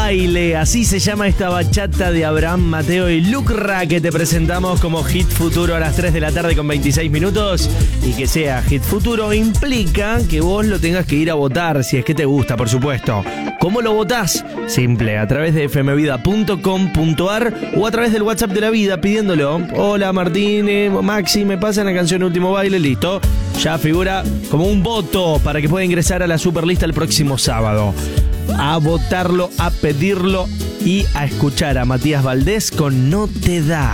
baile. Así se llama esta bachata de Abraham Mateo y Lucra que te presentamos como Hit Futuro a las 3 de la tarde con 26 minutos. Y que sea Hit Futuro implica que vos lo tengas que ir a votar, si es que te gusta, por supuesto. ¿Cómo lo votás? Simple, a través de fmvida.com.ar o a través del WhatsApp de la vida pidiéndolo. Hola Martín, Maxi, me pasan la canción Último Baile, listo. Ya figura como un voto para que pueda ingresar a la Superlista el próximo sábado. A votarlo, a pedirlo y a escuchar a Matías Valdés con No Te Da.